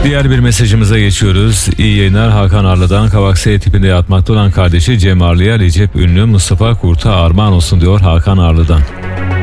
Diğer bir mesajımıza geçiyoruz. İyi yayınlar. Hakan Arlı'dan Kavak S tipinde yatmakta olan kardeşi Cem Arlı'ya Recep Ünlü Mustafa Kurt'a armağan olsun diyor Hakan Arlı'dan.